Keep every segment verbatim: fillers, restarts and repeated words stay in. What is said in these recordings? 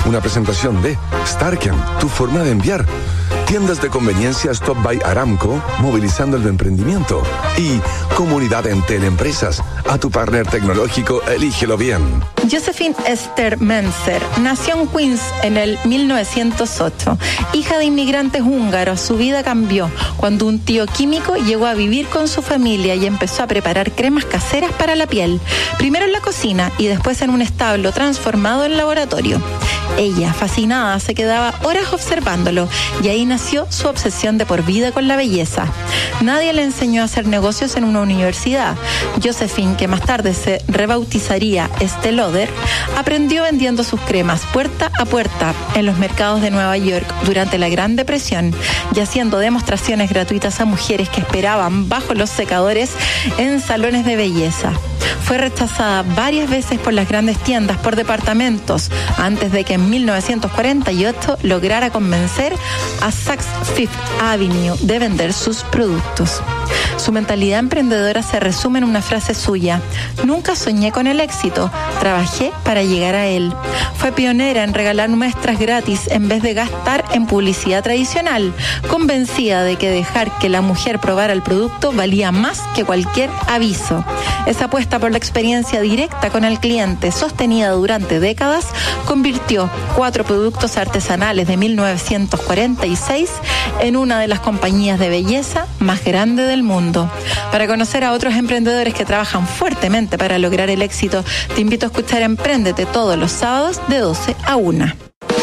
una presentación de Starken, tu forma de enviar. Tiendas de conveniencia Stop by Aramco, movilizando el emprendimiento. Y Comunidad Entel Empresas, a tu partner tecnológico, elígelo bien. Josephine Esther Menzer nació en Queens en el mil novecientos ocho. Hija de inmigrantes húngaros, su vida cambió cuando un tío químico llegó a vivir con su familia y empezó a preparar cremas caseras para la piel. Primero en la cocina y después en un establo transformado en laboratorio. Ella, fascinada, se quedaba horas observándolo y ahí nació su obsesión de por vida con la belleza. Nadie le enseñó a hacer negocios en una universidad. Josephine, que más tarde se rebautizaría Estée Lauder, aprendió vendiendo sus cremas puerta a puerta en los mercados de Nueva York durante la Gran Depresión y haciendo demostraciones gratuitas a mujeres que esperaban bajo los secadores en salones de belleza. Fue rechazada varias veces por las grandes tiendas por departamentos antes de que en mil novecientos cuarenta y ocho lograra convencer a Saks Fifth Avenue de vender sus productos. Su mentalidad emprendedora se resume en una frase suya: nunca soñé con el éxito, trabajé para llegar a él. Fue pionera en regalar muestras gratis en vez de gastar en publicidad tradicional, convencida de que dejar que la mujer probara el producto valía más que cualquier aviso. Esa apuesta por la experiencia directa con el cliente, sostenida durante décadas, convirtió cuatro productos artesanales de mil novecientos cuarenta y seis en una de las compañías de belleza más grandes del mundo. Para conocer a otros emprendedores que trabajan fuertemente para lograr el éxito, te invito a escuchar Empréndete todos los sábados de doce a una.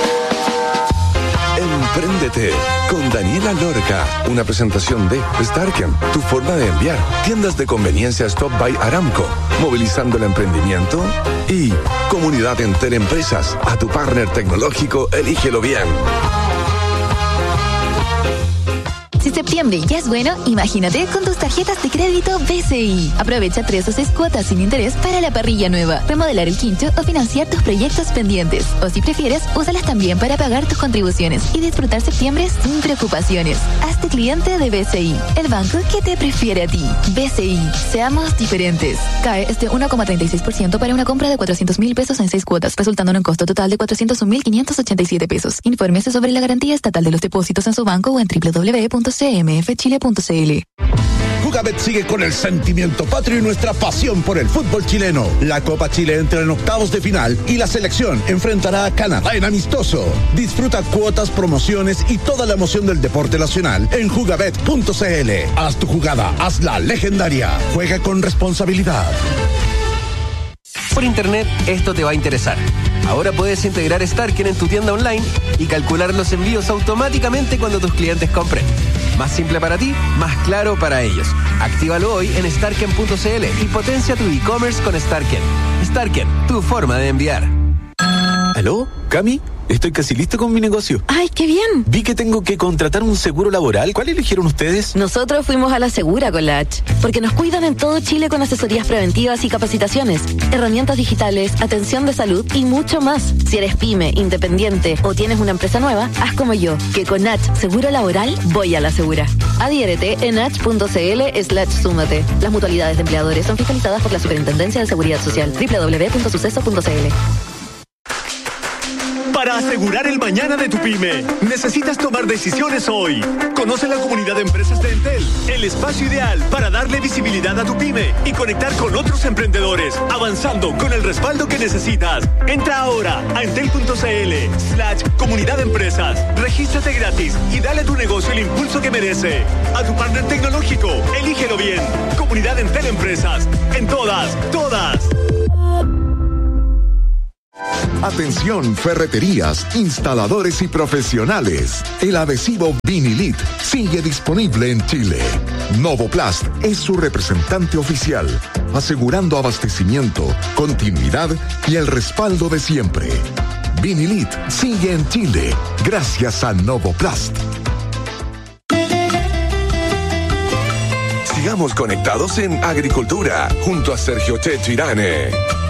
Empréndete con Daniela Lorca, una presentación de Starken, tu forma de enviar. Tiendas de conveniencia Stop by Aramco, movilizando el emprendimiento. Y Comunidad Entel Empresas, a tu partner tecnológico, elígelo bien. Si septiembre ya es bueno, imagínate con tus tarjetas de crédito B C I. Aprovecha tres o seis cuotas sin interés para la parrilla nueva, remodelar el quincho o financiar tus proyectos pendientes. O si prefieres, úsalas también para pagar tus contribuciones y disfrutar septiembre sin preocupaciones. Hazte cliente de B C I, el banco que te prefiere a ti. B C I, seamos diferentes. C A E es de uno coma treinta y seis por ciento para una compra de cuatrocientos mil pesos en seis cuotas, resultando en un costo total de cuatrocientos un mil quinientos ochenta y siete pesos. Infórmese sobre la garantía estatal de los depósitos en su banco o en doble u doble u doble u punto c m f chile punto c l. Jugabet sigue con el sentimiento patrio y nuestra pasión por el fútbol chileno. La Copa Chile entra en octavos de final y la selección enfrentará a Canadá en amistoso. Disfruta cuotas, promociones y toda la emoción del deporte nacional en jugabet punto c l. Haz tu jugada, hazla legendaria. Juega con responsabilidad. Por internet, esto te va a interesar. Ahora puedes integrar Starken en tu tienda online y calcular los envíos automáticamente cuando tus clientes compren. Más simple para ti, más claro para ellos. Actívalo hoy en starken punto c l y potencia tu e-commerce con Starken. Starken, tu forma de enviar. ¿Aló? ¿Cami? Estoy casi listo con mi negocio. ¡Ay, qué bien! Vi que tengo que contratar un seguro laboral. ¿Cuál eligieron ustedes? Nosotros fuimos a la Segura con la H, porque nos cuidan en todo Chile con asesorías preventivas y capacitaciones, herramientas digitales, atención de salud y mucho más. Si eres pyme, independiente o tienes una empresa nueva, haz como yo, que con H Seguro Laboral voy a la Segura. Adhiérete en h punto c l slash súmate. Las mutualidades de empleadores son fiscalizadas por la Superintendencia de Seguridad Social. doble u doble u doble u punto suceso punto c l. Para asegurar el mañana de tu pyme, necesitas tomar decisiones hoy. Conoce la comunidad de empresas de Entel, el espacio ideal para darle visibilidad a tu pyme y conectar con otros emprendedores, avanzando con el respaldo que necesitas. Entra ahora a entel punto c l slash comunidad de empresas. Regístrate gratis y dale a tu negocio el impulso que merece. A tu partner tecnológico, elígelo bien. Comunidad Entel Empresas. En todas, todas. Atención, ferreterías, instaladores y profesionales. El adhesivo Vinilit sigue disponible en Chile. Novoplast es su representante oficial, asegurando abastecimiento, continuidad y el respaldo de siempre. Vinilit sigue en Chile gracias a Novoplast. Sigamos conectados en Agricultura junto a Sergio Checho Irane.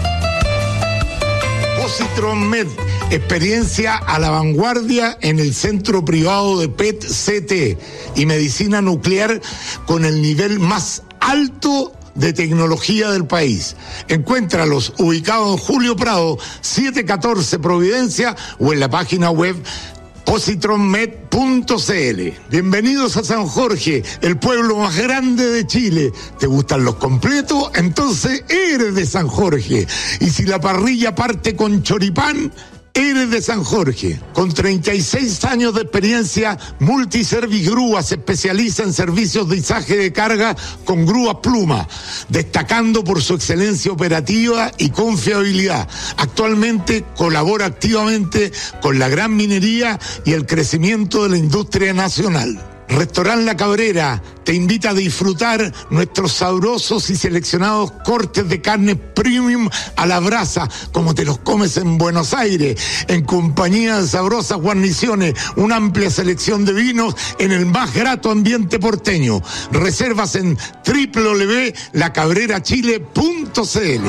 Positromed, experiencia a la vanguardia en el centro privado de P E T C T y medicina nuclear con el nivel más alto de tecnología del país. Encuéntralos ubicados en Julio Prado, setecientos catorce Providencia o en la página web positronmed punto cl. Bienvenidos a San Jorge, el pueblo más grande de Chile. ¿Te gustan los completos? Entonces eres de San Jorge. Y si la parrilla parte con choripán, eres de San Jorge. Con treinta y seis años de experiencia, Multiservice Grúa se especializa en servicios de izaje de carga con grúas Pluma, destacando por su excelencia operativa y confiabilidad. Actualmente colabora activamente con la gran minería y el crecimiento de la industria nacional. Restaurant La Cabrera te invita a disfrutar nuestros sabrosos y seleccionados cortes de carne premium a la brasa, como te los comes en Buenos Aires, en compañía de sabrosas guarniciones, una amplia selección de vinos en el más grato ambiente porteño. Reservas en doble u doble u doble u punto la cabrera chile punto c l.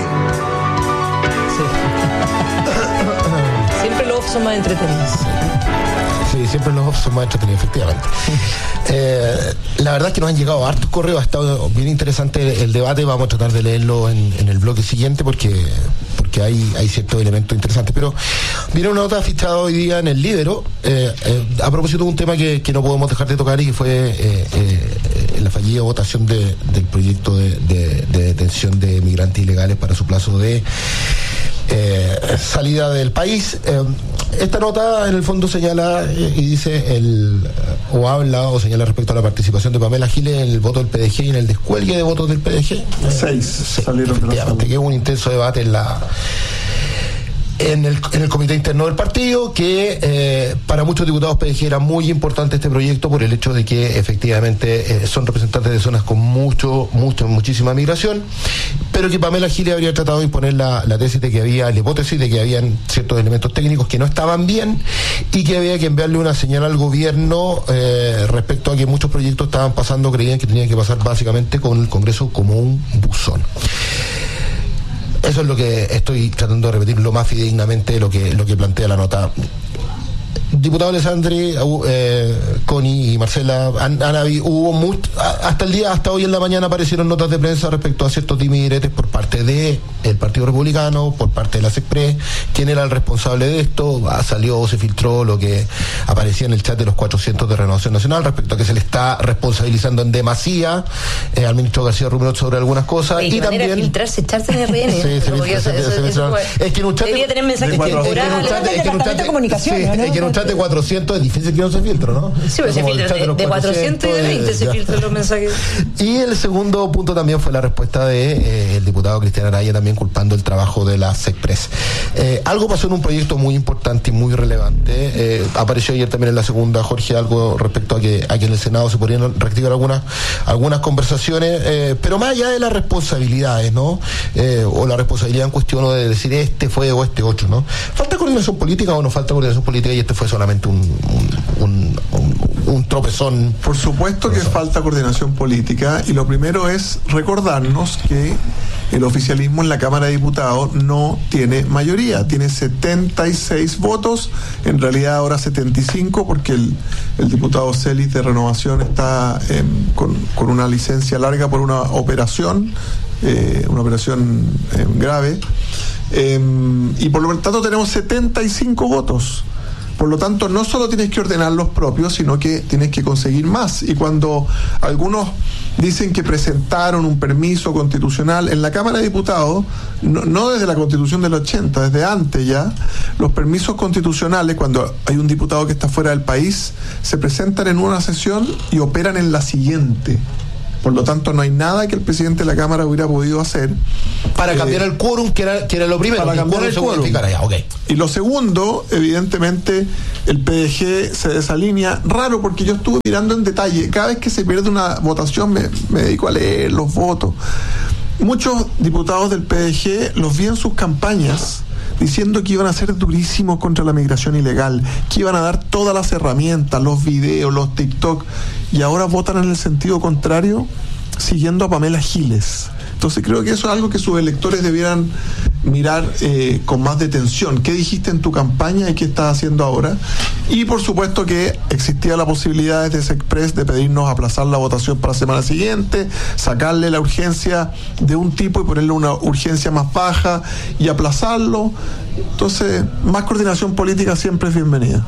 Siempre los off son más entretenidos. Sí, siempre los off son más entretenidos, efectivamente. Eh, la verdad es que nos han llegado hartos correos, ha estado bien interesante el, el debate, vamos a tratar de leerlo en, en el bloque siguiente porque, porque hay, hay ciertos elementos interesantes. Pero viene una nota fichada hoy día en el Líbero, eh, eh, a propósito de un tema que, que no podemos dejar de tocar y que fue eh, eh, la fallida votación de, del proyecto de, de, de detención de migrantes ilegales para su plazo de Eh, salida del país. Eh, esta nota en el fondo señala eh, y dice el o habla o señala respecto a la participación de Pamela Giles en el voto del P D G y en el descuelgue de votos del P D G. Eh, Seis sí, salieron de la que hubo un intenso debate en la En el, en el comité interno del partido, que eh, para muchos diputados P D G era muy importante este proyecto por el hecho de que efectivamente eh, son representantes de zonas con mucho, mucho, muchísima migración, pero que Pamela Giles habría tratado de imponer la, la tesis de que había, la hipótesis de que habían ciertos elementos técnicos que no estaban bien y que había que enviarle una señal al gobierno eh, respecto a que muchos proyectos estaban pasando, creían que tenían que pasar básicamente con el Congreso como un buzón. Eso es lo que estoy tratando de repetir lo más fidedignamente lo que lo que plantea la nota. Diputado Alessandri, eh, Connie y Marcela, han, han habido, hubo mucho, hasta el día, hasta hoy en la mañana aparecieron notas de prensa respecto a ciertos timidiretes por parte de el Partido Republicano, por parte de la SECPRES, quién era el responsable de esto. Ah, salió o se filtró lo que aparecía en el chat de los cuatrocientos de Renovación Nacional respecto a que se le está responsabilizando en demasía eh, al ministro García Ruminot sobre algunas cosas. Oye, y también manera de filtrarse, echarse en R N. Sí, se filtra, se, se, se, se, es que en un chat debería tener mensajes temporales. De comunicación, es que en un chat de cuatrocientos es difícil que no se filtre, ¿no? Sí, pero se filtra de, de cuatrocientos y de veinte se filtran los mensajes. Y el segundo punto también fue la respuesta de eh, el diputado Cristian Araya, también culpando el trabajo de la SECPRES. Eh, algo pasó en un proyecto muy importante y muy relevante. Eh, apareció ayer también en la segunda, Jorge, algo respecto a que, a que en el Senado se podrían reactivar algunas, algunas conversaciones, eh, pero más allá de las responsabilidades, ¿no? Eh, o la responsabilidad en cuestión de decir este fue o este otro, ¿no? ¿Falta coordinación política o no falta coordinación política y este fue solamente un Un, un, un, un tropezón? Por supuesto que falta coordinación política, y lo primero es recordarnos que el oficialismo en la Cámara de Diputados no tiene mayoría, tiene setenta y seis votos, en realidad ahora setenta y cinco, porque el, el diputado Celis de Renovación está eh, con, con una licencia larga por una operación, eh, una operación eh, grave, eh, y por lo tanto tenemos setenta y cinco votos. Por lo tanto, no solo tienes que ordenar los propios, sino que tienes que conseguir más. Y cuando algunos dicen que presentaron un permiso constitucional en la Cámara de Diputados, no, no desde la Constitución del ochenta, desde antes ya, los permisos constitucionales, cuando hay un diputado que está fuera del país, se presentan en una sesión y operan en la siguiente. Por lo tanto, no hay nada que el presidente de la Cámara hubiera podido hacer para eh, cambiar el quórum, que era, que era lo primero. Para cambiar el quórum. Ya, okay. Y lo segundo, evidentemente, el P D G se desalinea. Raro, porque yo estuve mirando en detalle. Cada vez que se pierde una votación, me, me dedico a leer los votos. Muchos diputados del P D G los vi en sus campañas diciendo que iban a ser durísimos contra la migración ilegal, que iban a dar todas las herramientas, los videos, los TikTok, y ahora votan en el sentido contrario, siguiendo a Pamela Giles. Entonces creo que eso es algo que sus electores debieran mirar eh, con más detención. ¿Qué dijiste en tu campaña y qué estás haciendo ahora? Y por supuesto que existía la posibilidad desde ese express de pedirnos aplazar la votación para la semana siguiente, sacarle la urgencia de un tipo y ponerle una urgencia más baja y aplazarlo. Entonces, más coordinación política siempre es bienvenida.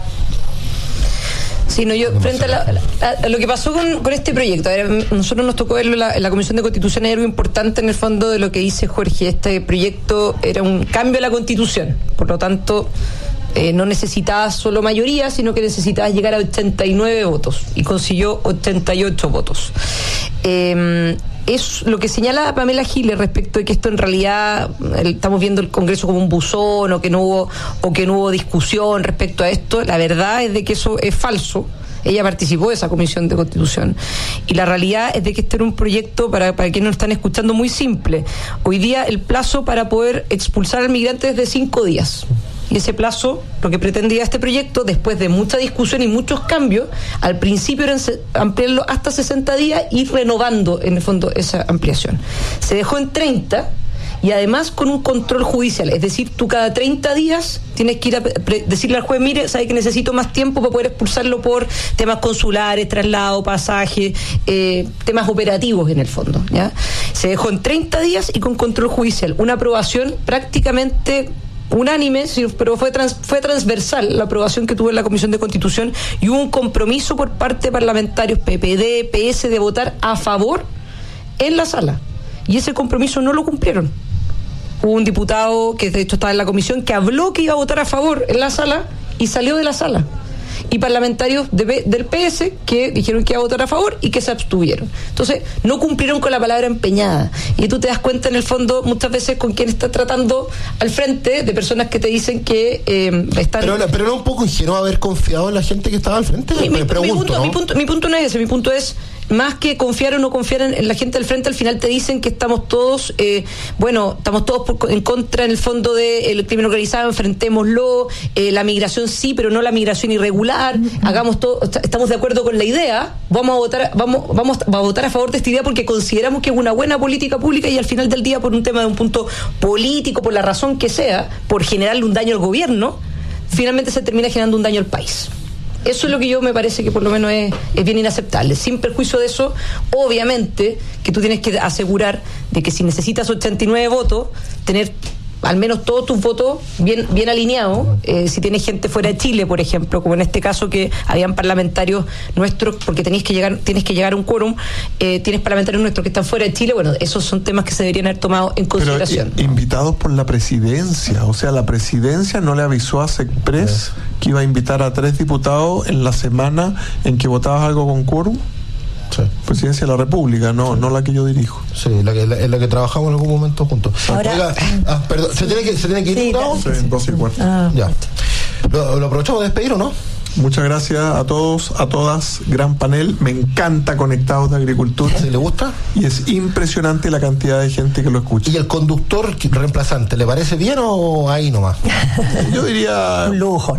Sí, no, yo, frente a, la, a, a lo que pasó con, con este proyecto, a ver, nosotros nos tocó verlo en la, en la Comisión de Constitución, hay algo importante en el fondo de lo que dice Jorge. Este proyecto era un cambio a la Constitución, por lo tanto, eh, no necesitabas solo mayoría, sino que necesitabas llegar a ochenta y nueve votos, y consiguió ochenta y ocho votos. Eh, es lo que señala Pamela Giles respecto de que esto en realidad el, estamos viendo el Congreso como un buzón o que no hubo o que no hubo discusión respecto a esto. La verdad es de que eso es falso. Ella participó de esa Comisión de Constitución y la realidad es de que este era un proyecto, para, para quienes nos están escuchando, muy simple. Hoy día el plazo para poder expulsar al migrante es de cinco días. Y ese plazo, lo que pretendía este proyecto, después de mucha discusión y muchos cambios, al principio era ampliarlo hasta sesenta días y renovando, en el fondo, esa ampliación. Se dejó en treinta y además con un control judicial. Es decir, tú cada treinta días tienes que ir a pre- decirle al juez, mire, sabe que necesito más tiempo para poder expulsarlo por temas consulares, traslado, pasaje, eh, temas operativos en el fondo, ¿ya? Se dejó en treinta días y con control judicial. Una aprobación prácticamente unánime, pero fue trans, fue transversal la aprobación que tuvo en la Comisión de Constitución y hubo un compromiso por parte de parlamentarios P P D, P S de votar a favor en la sala y ese compromiso no lo cumplieron. Hubo un diputado que de hecho estaba en la comisión que habló que iba a votar a favor en la sala y salió de la sala. Y parlamentarios de, del P S que dijeron que iba a votar a favor y que se abstuvieron. Entonces, no cumplieron con la palabra empeñada. Y tú te das cuenta, en el fondo, muchas veces con quién estás tratando al frente, de personas que te dicen que eh, están... Pero, pero no un poco ingenuo haber confiado en la gente que estaba al frente. Mi, Me mi, pregunto, mi, punto, ¿no? mi, punto, mi punto no es ese, mi punto es... Más que confiar o no confiar en, en la gente del frente, al final te dicen que estamos todos, eh, bueno, estamos todos por, en contra en el fondo del crimen organizado, enfrentémoslo, eh, la migración sí, pero no la migración irregular, uh-huh. hagamos todo, estamos de acuerdo con la idea, vamos a votar, vamos, vamos a votar a favor de esta idea porque consideramos que es una buena política pública y al final del día por un tema de un punto político, por la razón que sea, por generarle un daño al gobierno, finalmente se termina generando un daño al país. Eso es lo que yo me parece que por lo menos es, es bien inaceptable. Sin perjuicio de eso, obviamente que tú tienes que asegurar de que si necesitas ochenta y nueve votos, tener al menos todos tus votos bien bien alineados. Eh, si tienes gente fuera de Chile, por ejemplo, como en este caso que habían parlamentarios nuestros, porque tenéis que llegar tienes que llegar a un quórum, eh, tienes parlamentarios nuestros que están fuera de Chile, bueno, esos son temas que se deberían haber tomado en consideración. Pero, invitados por la presidencia, o sea, la presidencia no le avisó a Sexpress que iba a invitar a tres diputados en la semana en que votabas algo con quórum. Sí. Presidencia de la República, no, sí. no la que yo dirijo. Sí, la que, la, en la que trabajamos en algún momento juntos. Ahora, Oiga, ah, perdón, ¿se tiene que, ¿se tiene que ir? Sí, ¿no? Sí, en dos y cuarto. Ah. Ya. ¿Lo, ¿Lo aprovechamos de despedir o no? Muchas gracias a todos, a todas, gran panel, me encanta Conectados de Agricultura. ¿Se le gusta? Y es impresionante la cantidad de gente que lo escucha. ¿Y el conductor reemplazante, le parece bien o ahí nomás? Yo diría un lujo, ¿no?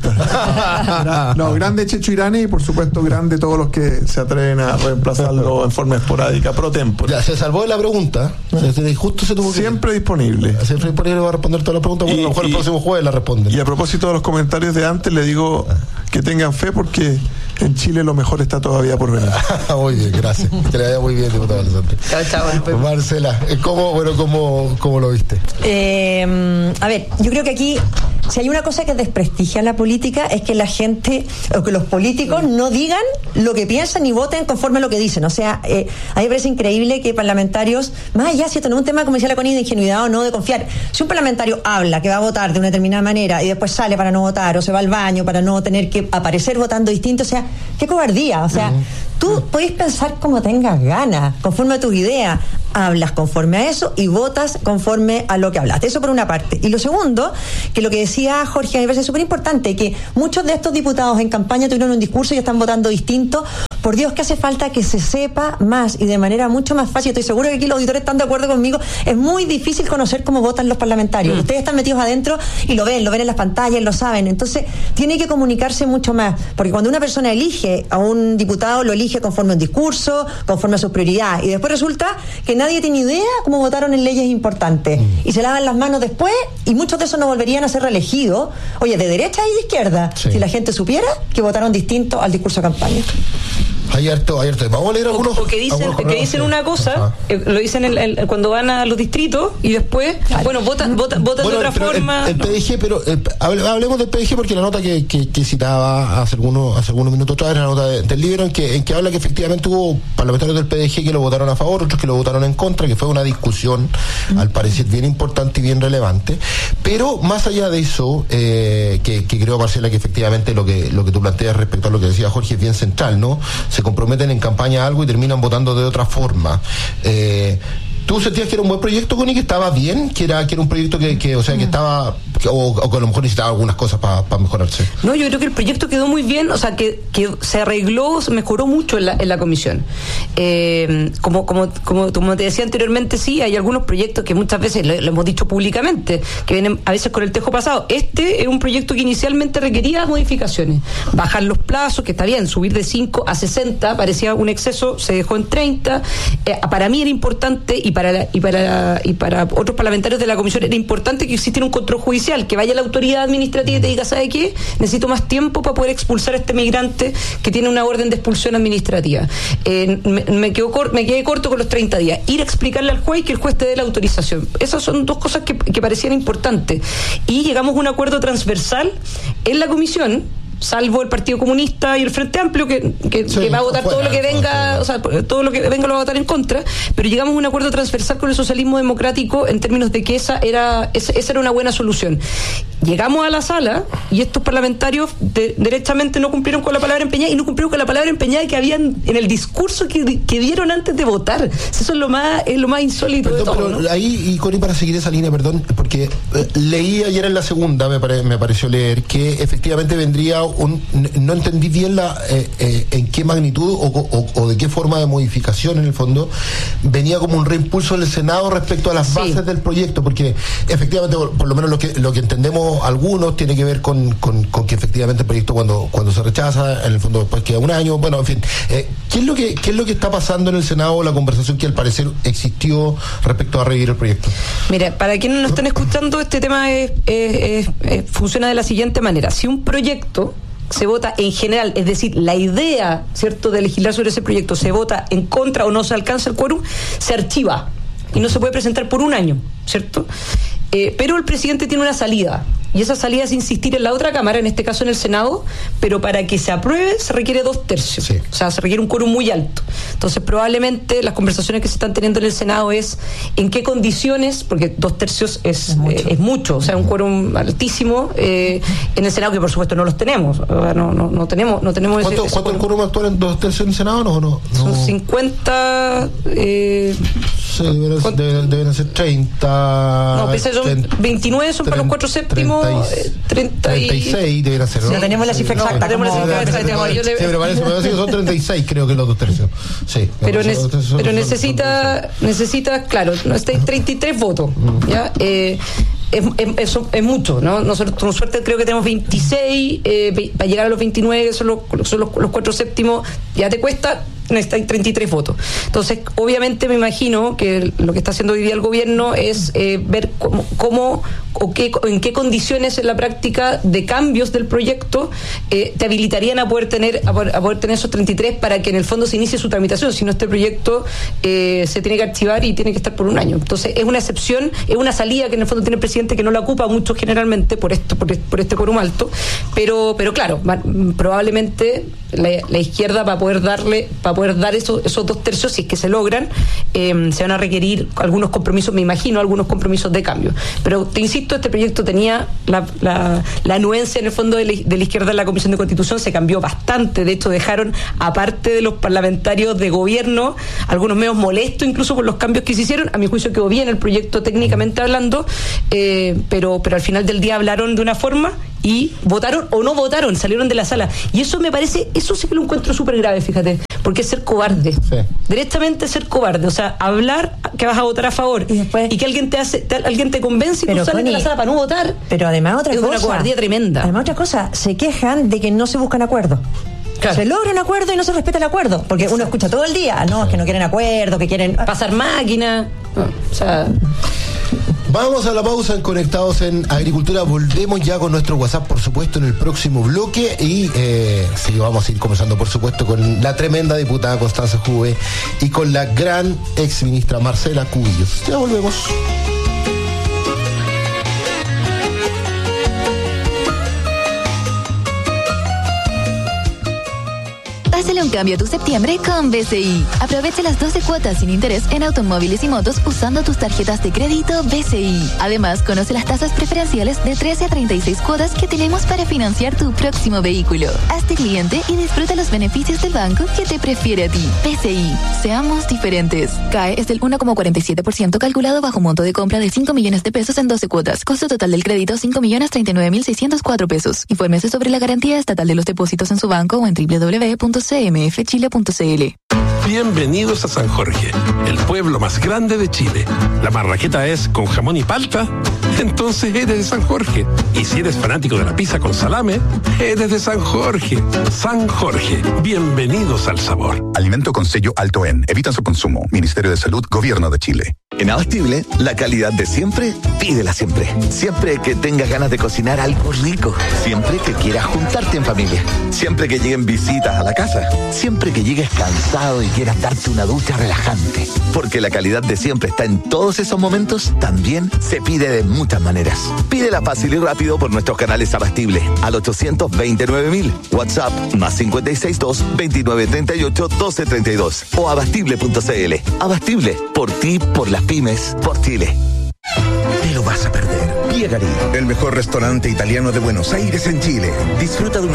Panelista. No, grande Checho Irani y por supuesto grande todos los que se atreven a reemplazarlo en forma esporádica, pro tempore. Ya, se salvó de la pregunta, ¿eh? Justo se tuvo que... Siempre disponible. Siempre disponible para responder todas las preguntas, bueno, y, a lo mejor y, el próximo jueves la responden. Y a propósito de los comentarios de antes, le digo que tengan fe porque en Chile lo mejor está todavía por venir. Muy bien, gracias. Que le vaya muy bien, diputado Alessandro. Chao, chao. Marcela, ¿cómo, bueno, cómo, cómo lo viste? Eh, a ver, yo creo que aquí, si hay una cosa que desprestigia la política, es que la gente, o que los políticos no digan lo que piensan y voten conforme a lo que dicen. O sea, eh, a mí me parece increíble que parlamentarios, más allá, si esto no es un tema, como decía la Connie, de ingenuidad o no, de confiar. Si un parlamentario habla que va a votar de una determinada manera y después sale para no votar, o se va al baño para no tener que aparecer votando distinto, o sea, qué cobardía. O sea, uh-huh. tú podés pensar como tengas ganas, conforme a tus ideas, hablas conforme a eso y votas conforme a lo que hablaste. Eso por una parte. Y lo segundo, que lo que decía Jorge, a mí me parece súper importante, que muchos de estos diputados en campaña tuvieron un discurso y están votando distinto por Dios que hace falta que se sepa más y de manera mucho más fácil. Estoy seguro que aquí los auditores están de acuerdo conmigo. Es muy difícil conocer cómo votan los parlamentarios. Mm. Ustedes están metidos adentro y lo ven, lo ven en las pantallas, lo saben. Entonces, tiene que comunicarse mucho más, porque cuando una persona elige a un diputado, lo elige conforme a un discurso, conforme a sus prioridades, y después resulta que nadie tiene idea cómo votaron en leyes importantes, mm. y se lavan las manos después, y muchos de esos no volverían a ser reelegidos, oye, de derecha y de izquierda, sí. si la gente supiera que votaron distinto al discurso de campaña. Hay harto, hay harto. Vamos a leer algunos. O, o que dicen, que dicen una cosa, eh, lo dicen el, el, cuando van a los distritos y después, claro. bueno, votan, votan, votan bueno, de otra forma. El, el P D G, pero eh, hablemos del P D G porque la nota que, que, que citaba hace algunos, hace algunos minutos atrás era la nota de, del libro en que, en que habla que efectivamente hubo parlamentarios del P D G que lo votaron a favor, otros que lo votaron en contra, que fue una discusión, mm. al parecer, bien importante y bien relevante. Pero más allá de eso, eh, que, que creo, Marcela, que efectivamente lo que, lo que tú planteas respecto a lo que decía Jorge es bien central, ¿no? Se comprometen en campaña a algo y terminan votando de otra forma. Eh, ¿Tú sentías que era un buen proyecto, Connie, que estaba bien? Que era, que era un proyecto que, que o sea, que estaba, o, o que a lo mejor necesitaba algunas cosas para pa mejorarse. No, yo creo que el proyecto quedó muy bien, o sea, que, que se arregló, se mejoró mucho en la, en la comisión. Eh, como, como, como, como te decía anteriormente, sí, hay algunos proyectos que muchas veces, lo, lo hemos dicho públicamente, que vienen a veces con el tejo pasado. Este es un proyecto que inicialmente requería modificaciones. Bajar los plazos, que está bien, subir de cinco a sesenta, parecía un exceso, se dejó en treinta. Eh, para mí era importante, y para la, y para y para otros parlamentarios de la comisión era importante que existiera un control judicial, que vaya la autoridad administrativa y te diga, ¿sabe qué? Necesito más tiempo para poder expulsar a este migrante que tiene una orden de expulsión administrativa. Eh, me, me, quedo cor, me quedé corto con los treinta días. Ir a explicarle al juez que el juez te dé la autorización. Esas son dos cosas que, que parecían importantes. Y llegamos a un acuerdo transversal en la comisión, salvo el Partido Comunista y el Frente Amplio, que, que, sí, que va a votar fuera, todo lo que venga, o sea, todo lo que venga lo va a votar en contra, pero llegamos a un acuerdo transversal con el socialismo democrático en términos de que esa era esa, esa era una buena solución. Llegamos a la sala y estos parlamentarios de, derechamente no cumplieron con la palabra empeñada, y no cumplieron con la palabra empeñada que habían en el discurso que, que dieron antes de votar. Eso es lo más es lo más insólito. Perdón, de todo, pero ¿no? Ahí, y Connie, para seguir esa línea, perdón, porque eh, leí ayer en la segunda, me, pare, me pareció leer, que efectivamente vendría un, no entendí bien la eh, eh, en qué magnitud o, o, o de qué forma de modificación en el fondo venía como un reimpulso del Senado respecto a las bases sí. del proyecto, porque efectivamente por, por lo menos lo que lo que entendemos algunos tiene que ver con, con, con que efectivamente el proyecto cuando cuando se rechaza en el fondo después queda un año, bueno, en fin, eh, ¿qué es lo que qué es lo que está pasando en el Senado, la conversación que al parecer existió respecto a revivir el proyecto? Mira, para quienes nos están escuchando, este tema es, es, es, es, funciona de la siguiente manera: si un proyecto se vota en general, es decir, la idea, ¿cierto?, de legislar sobre ese proyecto se vota en contra o no se alcanza el quórum, se archiva y no se puede presentar por un año, ¿cierto? Eh, pero el presidente tiene una salida, y esa salida es insistir en la otra cámara, en este caso en el Senado, pero para que se apruebe se requiere dos tercios, sí. o sea, se requiere un quórum muy alto. Entonces probablemente las conversaciones que se están teniendo en el Senado es en qué condiciones, porque dos tercios es, es, mucho. Eh, es mucho, o sea, un quórum altísimo eh, en el Senado, que por supuesto no los tenemos, no, no, no tenemos no tenemos ¿Cuánto, ese, ¿cuánto ese el quórum actual en dos tercios en el Senado? No, no, no. Son cincuenta eh, sí, deben, deben, deben ser treinta. No, pensé, son veintinueve son para los cuatro séptimos, treinta, treinta y seis deben ser, ¿no? No tenemos la cifra exacta. No, tenemos la cifra exacta. Sí, pero parece, me parece que son treinta y seis, creo que los dos tercios. Sí. Pero, ne tercios son, pero necesita, son, son, necesita, claro, treinta y tres votos, ¿ya? Eh, Es, es, es mucho, ¿no? Nosotros con suerte creo que tenemos veintiséis, eh, para llegar a los veintinueve, son los, son los, los cuatro séptimos, ya te cuesta, necesitas treinta y tres votos. Entonces, obviamente me imagino que lo que está haciendo hoy día el gobierno es eh, ver cómo, cómo o qué, en qué condiciones en la práctica de cambios del proyecto eh, te habilitarían a poder tener a poder, a poder tener esos treinta y tres para que en el fondo se inicie su tramitación. Si no, este proyecto eh, se tiene que archivar y tiene que estar por un año. Entonces, es una excepción, es una salida que en el fondo tiene el presidente, que no la ocupa mucho generalmente por esto, por, por este quórum alto, pero pero claro, va, probablemente la, la izquierda va a poder darle, va a poder dar esos, esos dos tercios, si es que se logran, eh, se van a requerir algunos compromisos, me imagino, algunos compromisos de cambio. Pero te insisto, este proyecto tenía la, la, la anuencia en el fondo de la, de la izquierda en la Comisión de Constitución, se cambió bastante, de hecho dejaron, aparte de los parlamentarios de gobierno, algunos medios molestos incluso por los cambios que se hicieron. A mi juicio quedó bien el proyecto técnicamente hablando, eh, pero, pero al final del día hablaron de una forma y votaron o no votaron, salieron de la sala. Y eso me parece, eso sí que lo encuentro súper grave, fíjate, porque es ser cobarde. Sí. Directamente ser cobarde. O sea, hablar que vas a votar a favor y, después, y que alguien te hace, te, alguien te convence y pero tú sales Connie, de la sala para no votar. Pero además otra es cosa. Es una cobardía tremenda. Además otra cosa, se quejan de que no se buscan acuerdos. Claro. Se logra un acuerdo y no se respeta el acuerdo. Porque Exacto. uno escucha todo el día, no, es que no quieren acuerdo, que quieren pasar máquina. No, o sea. Vamos a la pausa en Conectados en Agricultura. Volvemos ya con nuestro WhatsApp, por supuesto, en el próximo bloque. Y eh, sí, vamos a ir conversando, por supuesto, con la tremenda diputada Constanza Juve y con la gran ex ministra Marcela Cubillos. Ya volvemos. Hazle un cambio a tu septiembre con B C I. Aprovecha las doce cuotas sin interés en automóviles y motos usando tus tarjetas de crédito B C I. Además, conoce las tasas preferenciales de trece a treinta y seis cuotas que tenemos para financiar tu próximo vehículo. Hazte cliente y disfruta los beneficios del banco que te prefiere a ti. B C I. Seamos diferentes. C A E es del uno coma cuarenta y siete por ciento calculado bajo monto de compra de cinco millones de pesos en doce cuotas. Costo total del crédito cinco millones treinta y nueve mil seiscientos cuatro pesos. Infórmese sobre la garantía estatal de los depósitos en su banco o en doble u doble u doble u punto c m f chile punto c l. Bienvenidos a San Jorge, el pueblo más grande de Chile. ¿La marraqueta es con jamón y palta? Entonces eres de San Jorge. Y si eres fanático de la pizza con salame, eres de San Jorge. San Jorge, bienvenidos al sabor. Alimento con sello alto en. Evita su consumo. Ministerio de Salud, Gobierno de Chile. En Abastible, la calidad de siempre, pídela siempre. Siempre que tengas ganas de cocinar algo rico. Siempre que quieras juntarte en familia. Siempre que lleguen visitas a la casa. Siempre que llegues cansado y quieras darte una ducha relajante. Porque la calidad de siempre está en todos esos momentos, también se pide de muchas maneras. Pídela fácil y rápido por nuestros canales Abastible al ochocientos veintinueve mil, WhatsApp más cinco seis dos, veintinueve treinta y ocho, doce treinta y dos o abastible punto c l. Abastible, por ti, por las pymes, por Chile. Te lo vas a perder. Via Garí, el mejor restaurante italiano de Buenos Aires en Chile. Disfruta de una